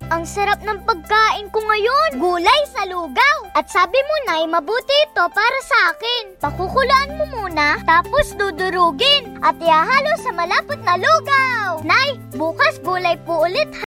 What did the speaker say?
ang sarap ng pagkain ko ngayon. Gulay sa lugaw. At sabi mo, Nay, mabuti ito para sa akin. Pakukulaan mo muna, tapos dudurugin at ihahalo sa malapot na lugaw. Nay, bukas gulay po ulit.